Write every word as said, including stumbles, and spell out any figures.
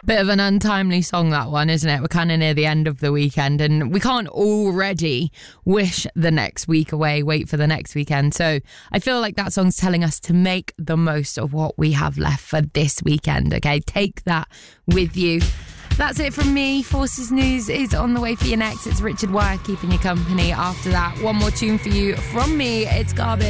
Bit of an untimely song, that one, isn't it? We're kind of near the end of the weekend and we can't already wish the next week away, wait for the next weekend. So I feel like that song's telling us to make the most of what we have left for this weekend, okay? Take that with you. That's it from me. Forces News is on the way for you next. It's Richard Wyatt keeping you company after that. One more tune for you from me. It's Garbage.